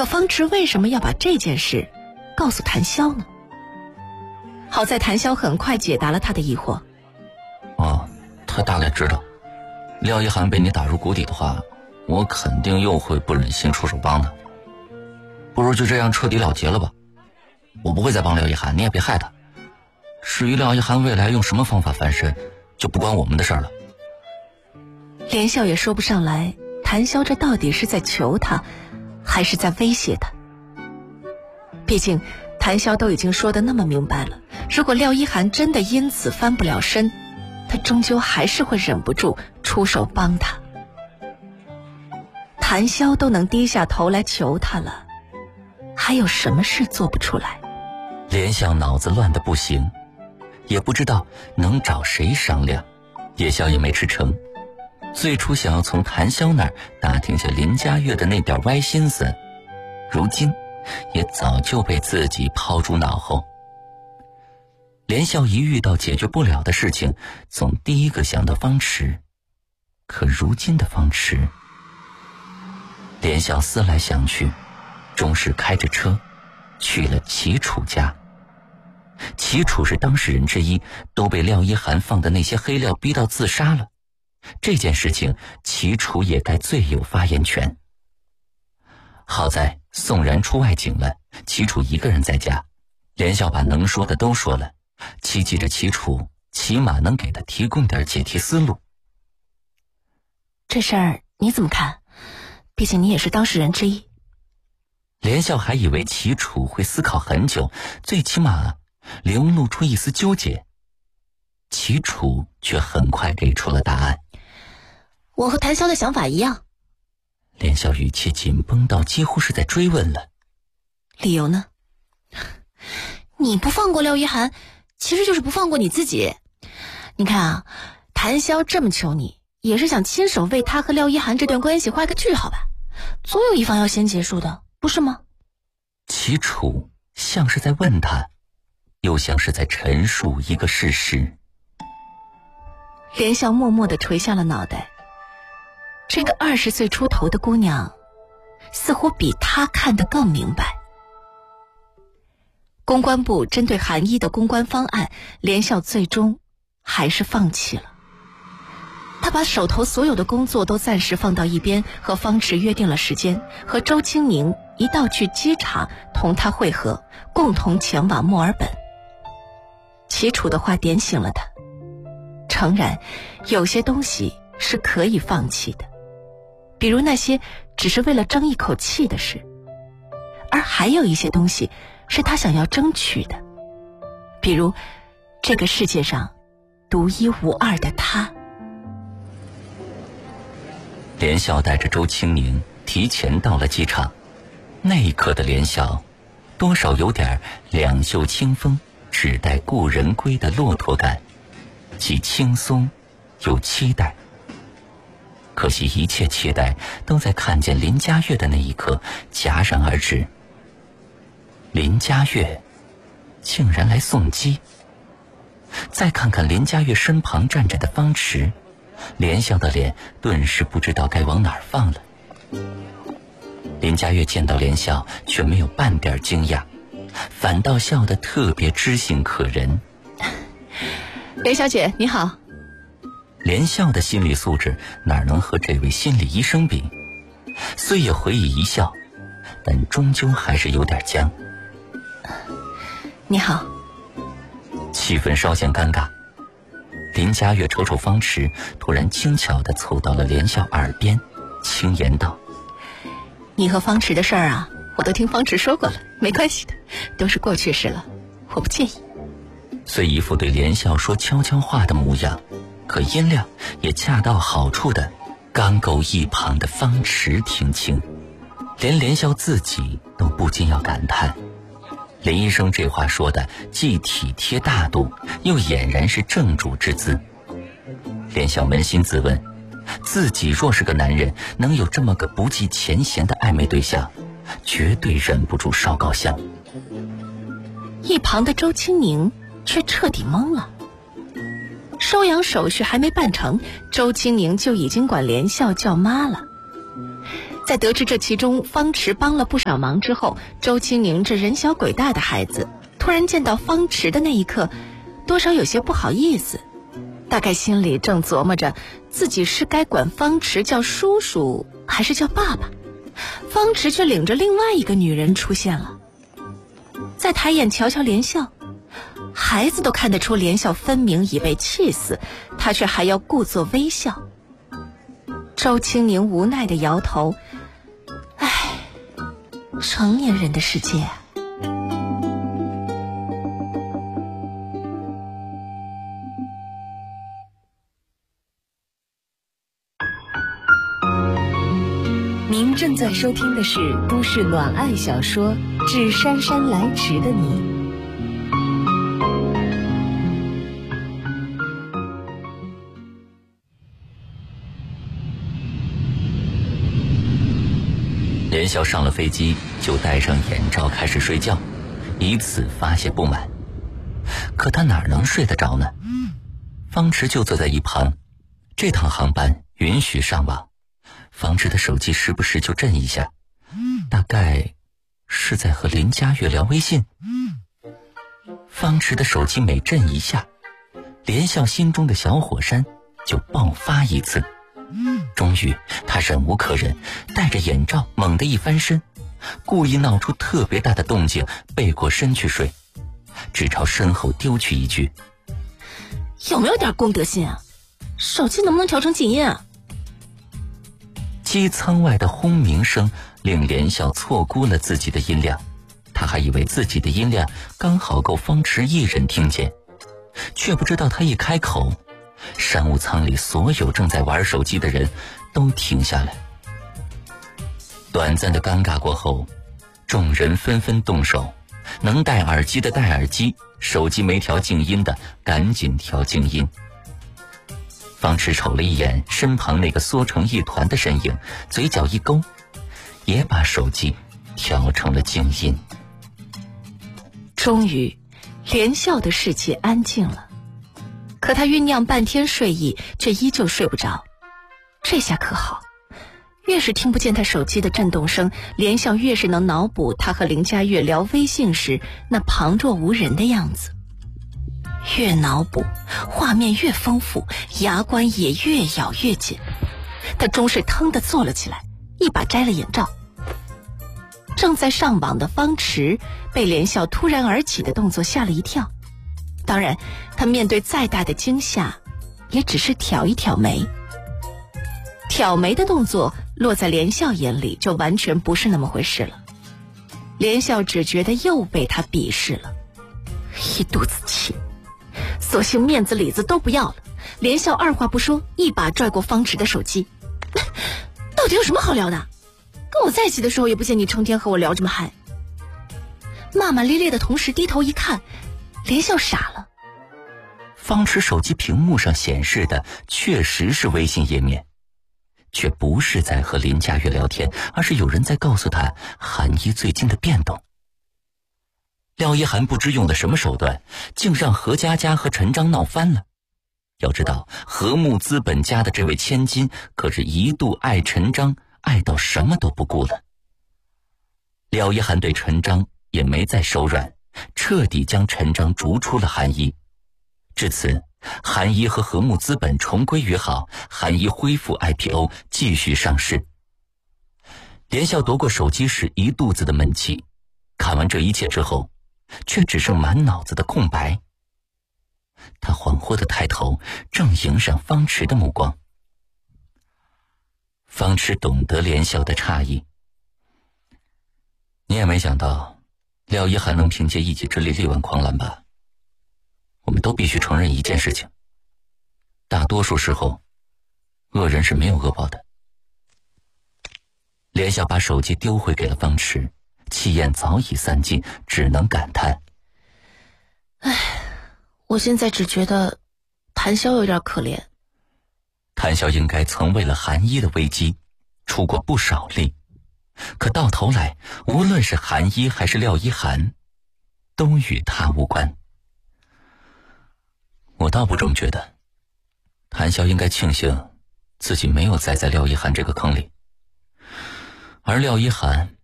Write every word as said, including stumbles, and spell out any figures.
可方池为什么要把这件事告诉谭潇呢？好在谭潇很快解答了他的疑惑。 哦，他大概知道廖一涵被你打入谷底的话，我肯定又会不忍心出手帮他。不如就这样彻底了结了吧。我不会再帮廖一涵，你也别害他。至于廖一涵未来用什么方法翻身，就不关我们的事儿了。 连笑也说不上来，谭潇这到底是在求他，还是在威胁他？毕竟谭潇都已经说得那么明白了，如果廖一涵真的因此翻不了身，他终究还是会忍不住出手帮他。谭潇都能低下头来求他了，还有什么事做不出来？ 连笑脑子乱得不行，也不知道能找谁商量，夜宵也没吃成。最初想要从谭潇那儿打听下林佳悦的那点歪心思，如今也早就被自己抛诸脑后。连笑一遇到解决不了的事情，总第一个想到方池。可如今的方池，连笑思来想去，终是开着车去了齐楚家。齐楚是当事人之一，都被廖一涵放的那些黑料逼到自杀了。这件事情齐楚也该最有发言权。好在宋然出外景了，齐楚一个人在家，连笑把能说的都说了，期冀着齐楚起码能给他提供点解题思路。 这事儿你怎么看？毕竟你也是当事人之一。 连笑还以为齐楚会思考很久，最起码流露出一丝纠结，齐楚却很快给出了答案。 我和谭潇的想法一样。 连笑语气紧绷到几乎是在追问了。 理由呢？你不放过廖一涵，其实就是不放过你自己。你看啊，谭潇这么求你，也是想亲手为他和廖一涵这段关系画个句号吧？总有一方要先结束的，不是吗？ 齐楚像是在问他，又像是在陈述一个事实。 连笑默默地垂下了脑袋。这个二十岁出头的姑娘，似乎比他看得更明白。公关部针对韩一的公关方案，连笑最终还是放弃了。他把手头所有的工作都暂时放到一边，和方池约定了时间，和周清宁一道去机场同他会合，共同前往墨尔本。齐楚的话点醒了他，诚然，有些东西是可以放弃的，比如那些只是为了争一口气的事，而还有一些东西是他想要争取的，比如这个世界上独一无二的他。 连笑带着周清宁提前到了机场，那一刻的连笑多少有点两袖清风只待故人归的骆驼感，既轻松又期待。可惜一切期待都在看见林佳悦的那一刻戛然而止。林佳悦竟然来送机。再看看林佳悦身旁站着的方池，连笑的脸顿时不知道该往哪儿放了。林佳悦见到连笑却没有半点惊讶，反倒笑得特别知性可人。 连小姐你好。 连笑的心理素质哪能和这位心理医生比？虽也回以一笑，但终究还是有点僵。 你好。 气氛稍显尴尬。林佳悦瞅瞅方池，突然轻巧地凑到了连笑耳边，轻言道： 你和方池的事儿啊，我都听方池说过了，没关系的，都是过去式了，我不介意。 虽一副对连笑说悄悄话的模样，可音量也恰到好处的刚够一旁的方池听清，连连笑自己都不禁要感叹，林医生这话说的既体贴大度，又俨然是正主之姿。连笑扪心自问，自己若是个男人，能有这么个不计前嫌的暧昧对象，绝对忍不住烧高香。 一旁的周清宁却彻底懵了。收养手续还没办成，周清宁就已经管连笑叫妈了。 在得知这其中方池帮了不少忙之后，周青宁这人小鬼大的孩子突然见到方池的那一刻，多少有些不好意思，大概心里正琢磨着自己是该管方池叫叔叔还是叫爸爸。方池却领着另外一个女人出现了。再抬眼瞧瞧连笑，孩子都看得出连笑分明已被气死，他却还要故作微笑。周青宁无奈地摇头，唉，成年人的世界啊。 您正在收听的是都市暖爱小说《致姗姗来迟的你》。 连笑上了飞机就戴上眼罩开始睡觉，以此发泄不满。可他哪能睡得着呢？方池就坐在一旁，这趟航班允许上网，方池的手机时不时就震一下，大概是在和林佳悦聊微信。方池的手机每震一下，连笑心中的小火山就爆发一次。终于他忍无可忍，戴着眼罩猛地一翻身，故意闹出特别大的动静，背过身去睡，只朝身后丢去一句： 有没有点公德心啊？手机能不能调成静音啊？ 机舱外的轰鸣声令连笑错估了自己的音量，他还以为自己的音量刚好够方池一人听见，却不知道他一开口，商务舱里所有正在玩手机的人都停下来。短暂的尴尬过后，众人纷纷动手，能戴耳机的戴耳机，手机没调静音的赶紧调静音。方池瞅了一眼身旁那个缩成一团的身影，嘴角一勾，也把手机调成了静音。 终于连笑的世界安静了，可他酝酿半天睡意却依旧睡不着。这下可好，越是听不见他手机的震动声，连笑越是能脑补他和林佳悦聊微信时那旁若无人的样子。越脑补画面越丰富，牙关也越咬越紧。他终是腾地坐了起来，一把摘了眼罩。正在上网的方池被连笑突然而起的动作吓了一跳，当然他面对再大的惊吓也只是挑一挑眉。挑眉的动作落在连笑眼里就完全不是那么回事了，连笑只觉得又被他鄙视了，一肚子气，索性面子里子都不要了。连笑二话不说，一把拽过方池的手机。到底有什么好聊的？跟我在一起的时候也不见你成天和我聊这么嗨。骂骂咧咧的同时低头一看，连笑傻了。 方池手机屏幕上显示的确实是微信页面，却不是在和林佳悦聊天，而是有人在告诉他韩一最近的变动。廖一涵不知用的什么手段，竟让何佳佳和陈章闹翻了。要知道和睦资本家的这位千金可是一度爱陈章爱到什么都不顾了。廖一涵对陈章也没再手软，彻底将陈章逐出了韩一。至此韩一和和睦资本重归于好，韩一恢复 I P O 继续上市。连笑夺过手机时一肚子的闷气，看完这一切之后却只剩满脑子的空白。他恍惚地抬头，正迎上方池的目光。方池懂得连笑的诧异，你也没想到廖一涵能凭借一己之力力挽狂澜吧？我们都必须承认一件事情，大多数时候恶人是没有恶报的。连笑把手机丢回给了方池，气焰早已散尽，只能感叹： 唉，我现在只觉得谭潇有点可怜。 谭潇应该曾为了韩一的危机出过不少力，可到头来无论是韩一还是廖一涵都与他无关。我倒不这么觉得，谭潇应该庆幸自己没有栽在廖一涵这个坑里。 而廖一涵